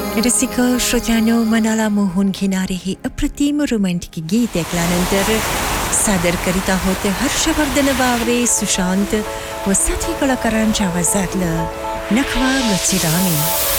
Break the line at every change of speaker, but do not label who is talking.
रसिक श्रोत्यांनो, मनाला मोहून घेणारे हे अप्रतिम रोमॅन्टिक गीत ऐकल्यानंतर सादर करीत आहोत हर्षवर्धन बावरे, सुशांत व साथी कलाकारांच्या आवाजातलं नखवा गचिरामी.